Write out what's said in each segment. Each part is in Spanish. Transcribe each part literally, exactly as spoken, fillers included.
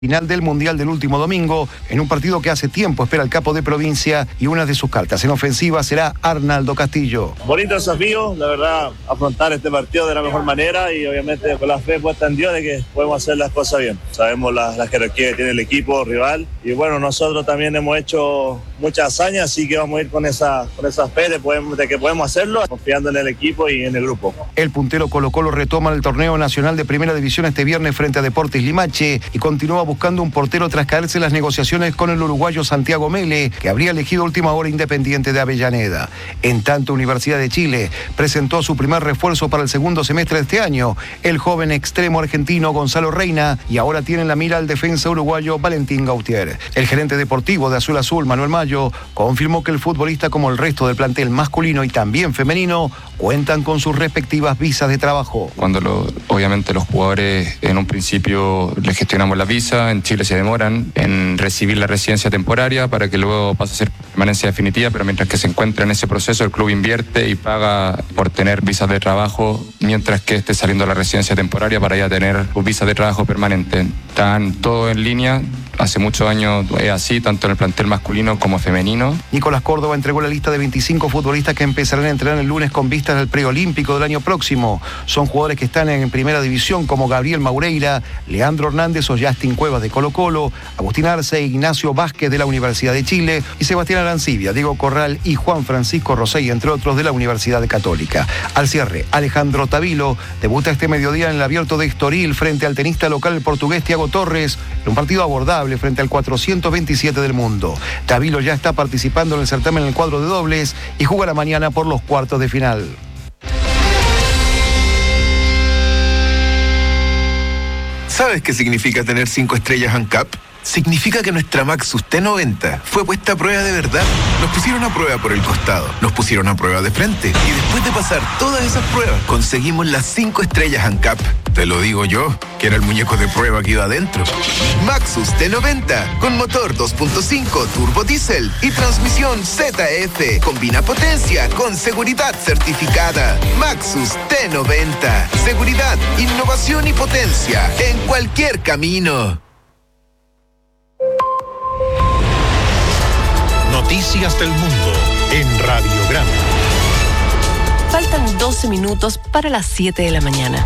Final del Mundial del último domingo, en un partido que hace tiempo espera el capo de provincia y una de sus cartas en ofensiva será Arnaldo Castillo. Bonito desafío, la verdad, afrontar este partido de la mejor manera y obviamente con la fe puesta en Dios de que podemos hacer las cosas bien. Sabemos las la jerarquía que tiene el equipo rival y bueno, nosotros también hemos hecho muchas hazañas, así que vamos a ir con esa, con esa fe de, podemos, de que podemos hacerlo, confiando en el equipo y en el grupo. El puntero Colo-Colo retoma el torneo nacional de Primera División este viernes frente a Deportes Limache y continúa buscando un portero tras caerse las negociaciones con el uruguayo Santiago Mele, que habría elegido última hora Independiente de Avellaneda. En tanto, Universidad de Chile presentó su primer refuerzo para el segundo semestre de este año, el joven extremo argentino Gonzalo Reina, y ahora tiene en la mira al defensa uruguayo Valentín Gautier. El gerente deportivo de Azul Azul, Manuel Mayo, confirmó que el futbolista, como el resto del plantel masculino y también femenino, cuentan con sus respectivas visas de trabajo. Cuando lo, obviamente los jugadores en un principio les gestionamos la visa, en Chile se demoran en recibir la residencia temporaria para que luego pase a ser permanencia definitiva, pero mientras que se encuentra en ese proceso el club invierte y paga por tener visas de trabajo mientras que esté saliendo la residencia temporaria para ya tener visas de trabajo permanente. Están todo en línea. Hace muchos años es así, tanto en el plantel masculino como femenino. Nicolás Córdoba entregó la lista de veinticinco futbolistas que empezarán a entrenar el lunes con vistas al preolímpico del año próximo. Son jugadores que están en primera división como Gabriel Maureira, Leandro Hernández o Justin Cuevas de Colo-Colo, Agustín Arce, Ignacio Vázquez de la Universidad de Chile y Sebastián Arancibia, Diego Corral y Juan Francisco Rosell, entre otros, de la Universidad Católica. Al cierre, Alejandro Tavilo debuta este mediodía en el Abierto de Estoril frente al tenista local el portugués Thiago Torres, en un partido abordable frente al cuatrocientos veintisiete del mundo. Tavilo ya está participando en el certamen en el cuadro de dobles y jugará mañana por los cuartos de final. ¿Sabes qué significa tener cinco estrellas ANCAP? Significa que nuestra Maxus T noventa fue puesta a prueba de verdad. Nos pusieron a prueba por el costado, nos pusieron a prueba de frente y después de pasar todas esas pruebas conseguimos las cinco estrellas ANCAP. Te lo digo yo, que era el muñeco de prueba que iba adentro. Maxus T noventa con motor dos punto cinco turbo diésel y transmisión Z F. Combina potencia con seguridad certificada. Maxus T noventa. Seguridad, innovación y potencia en cualquier camino. Noticias del mundo en Radiograma. Faltan doce minutos para las siete de la mañana.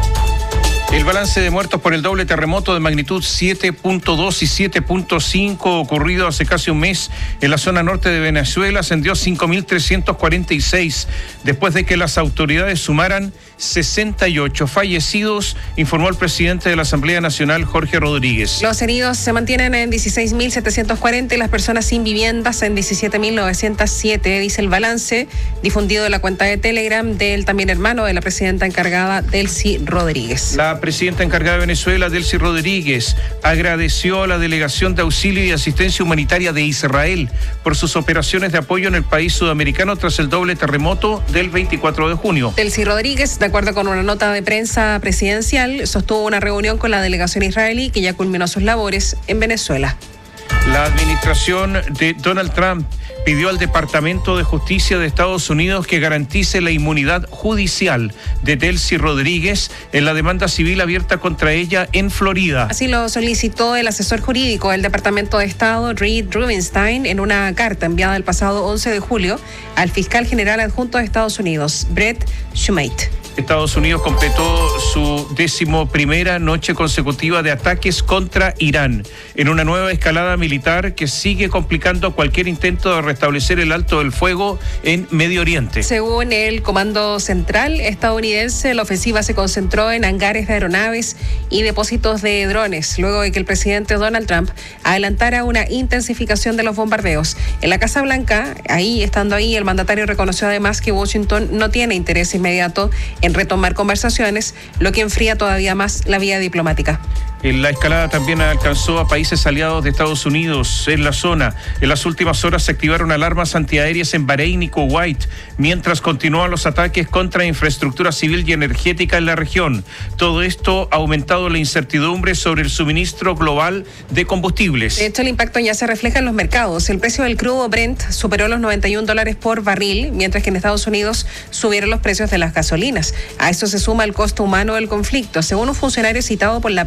El balance de muertos por el doble terremoto de magnitud siete punto dos y siete punto cinco ocurrido hace casi un mes en la zona norte de Venezuela ascendió a cinco mil trescientos cuarenta y seis, después de que las autoridades sumaran sesenta y ocho fallecidos, informó el presidente de la Asamblea Nacional, Jorge Rodríguez. Los heridos se mantienen en dieciséis mil setecientos cuarenta y las personas sin viviendas en diecisiete mil novecientos siete, dice el balance difundido en la cuenta de Telegram del también hermano de la presidenta encargada, Delcy Rodríguez. La presidenta encargada de Venezuela, Delcy Rodríguez, agradeció a la Delegación de Auxilio y Asistencia Humanitaria de Israel por sus operaciones de apoyo en el país sudamericano tras el doble terremoto del veinticuatro de junio. Delcy Rodríguez, de acuerdo con una nota de prensa presidencial, sostuvo una reunión con la delegación israelí que ya culminó sus labores en Venezuela. La administración de Donald Trump pidió al Departamento de Justicia de Estados Unidos que garantice la inmunidad judicial de Delcy Rodríguez en la demanda civil abierta contra ella en Florida. Así lo solicitó el asesor jurídico del Departamento de Estado, Reed Rubenstein, en una carta enviada el pasado once de julio al fiscal general adjunto de Estados Unidos, Brett Shumate. Estados Unidos completó su décimo primera noche consecutiva de ataques contra Irán, en una nueva escalada militar que sigue complicando cualquier intento de restablecer el alto del fuego en Medio Oriente. Según el Comando Central estadounidense, la ofensiva se concentró en hangares de aeronaves y depósitos de drones, luego de que el presidente Donald Trump adelantara una intensificación de los bombardeos. En la Casa Blanca, ahí estando ahí, el mandatario reconoció además que Washington no tiene interés inmediato en retomar conversaciones, lo que enfría todavía más la vía diplomática. La escalada también alcanzó a países aliados de Estados Unidos en la zona. En las últimas horas se activaron alarmas antiaéreas en Bahrein y Kuwait, mientras continúan los ataques contra infraestructura civil y energética en la región. Todo esto ha aumentado la incertidumbre sobre el suministro global de combustibles. De hecho, el impacto ya se refleja en los mercados. El precio del crudo Brent superó los noventa y un dólares por barril, mientras que en Estados Unidos subieron los precios de las gasolinas. A esto se suma el costo humano del conflicto. Según un funcionario citado por la prensa,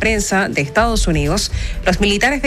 de Estados Unidos, los militares de